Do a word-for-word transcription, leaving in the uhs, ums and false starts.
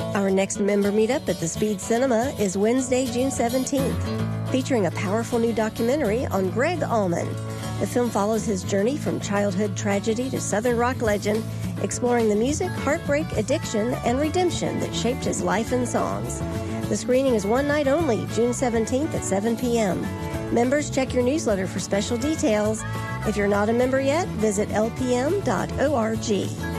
Our next member meetup at the Speed Cinema is Wednesday, June seventeenth, featuring a powerful new documentary on Greg Allman. The film follows his journey from childhood tragedy to Southern rock legend, exploring the music, heartbreak, addiction, and redemption that shaped his life and songs. The screening is one night only, June seventeenth at seven p.m. Members, check your newsletter for special details. If you're not a member yet, visit L P M dot org.